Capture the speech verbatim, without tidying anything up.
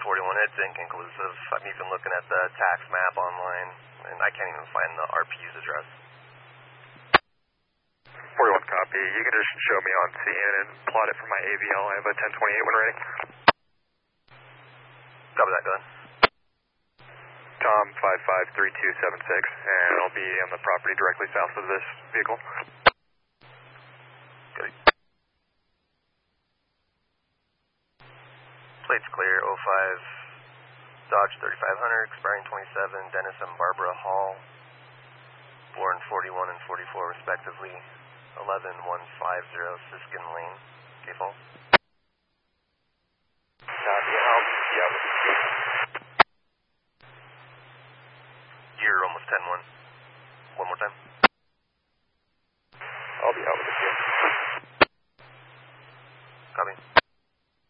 forty-one, it's inconclusive. I'm even looking at the tax map online, and I can't even find the R P U's address. forty-one copy. You can just show me on C N and plot it for my A V L. I have a ten twenty-eight when ready. Copy that, go ahead. Tom five five three two seven six, and I'll be on the property directly south of this vehicle. Good. Plates clear, oh five Dodge thirty-five hundred, expiring twenty-seven, Dennis and Barbara Hall, born forty-one and forty-four respectively, eleven one five zero Siskin Lane, K-Falls.